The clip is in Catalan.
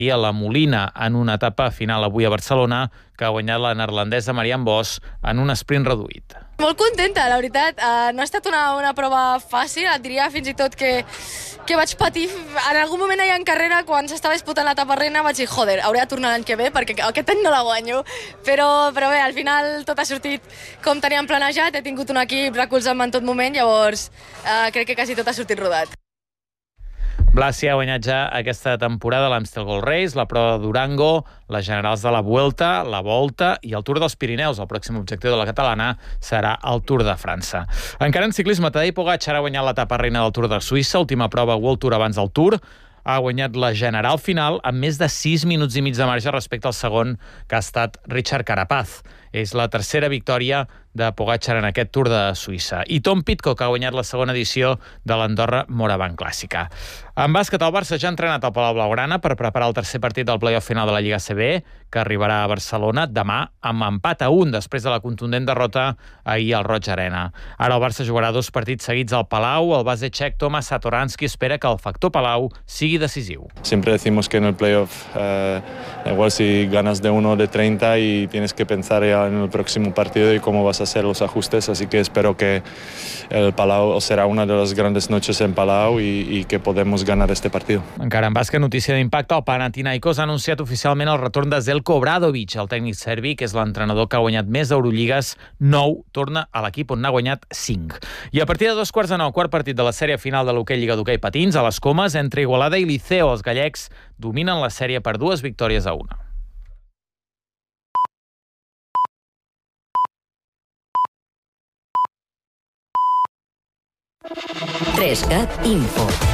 i a la Molina en una etapa final avui a Barcelona, que ha guanyat la neerlandesa Marianne Vos en un sprint reduït. Molt contenta, la veritat. No ha estat una prova fàcil, et diria fins i tot que vaig patir. En algun moment allà en carrera, quan s'estava disputant l'etapa reina, vaig dir, joder, hauré de tornar l'any que ve perquè aquest any no la guanyo. Però bé, al final tot ha sortit com teníem planejat, he tingut un equip recolzant-me en tot moment, llavors crec que quasi tot ha sortit rodat. Blasi ha guanyat ja aquesta temporada l'Amstel Gold Race, la prova de Durango, les generals de la Vuelta, la Volta i el Tour dels Pirineus. El pròxim objectiu de la catalana serà el Tour de França. Encara en ciclisme, Tadej Pogačar ha guanyat l'etapa reina del Tour de Suïssa, última prova World Tour abans del Tour. Ha guanyat la general final amb més de 6 minuts i mig de marge respecte al segon, que ha estat Richard Carapaz. És la tercera victòria de Pogačar en aquest Tour de Suïssa. I Tom Pidcock ha guanyat la segona edició de l'Andorra Moraván Clàssica. En bàsquet, el Barça ja ha entrenat al Palau Blaugrana per preparar el tercer partit del play-off final de la Lliga ACB, que arribarà a Barcelona demà amb empat a 1 després de la contundent derrota ahir al Roig Arena. Ara el Barça jugarà 2 partits seguits al Palau. El base txec Tomas Satoransky espera que el factor Palau sigui decisiu. Siempre decimos que en el playoff igual si ganas de 1 de 30 y tienes que pensar ya en el próximo partido y cómo vas a hacer los ajustes, así que espero que el Palau será una de las grandes noches en Palau y que podemos ganar este partido. Encara en bàsquet, notícia d'impacte, el Panathinaikos ha anunciat oficialment el retorn de Zeljko Obradovic, el tècnic serbi, que és l'entrenador que ha guanyat més Eurolligues, 9, torna a l'equip on n'ha guanyat 5. I a partir de 2:15, quart partit de la sèrie final de l'hoquei Lliga d'hoquei patins, a les Comes, entre Igualada i Liceo. Els gallecs dominen la sèrie per 2 victòries a 1. Trescat Info.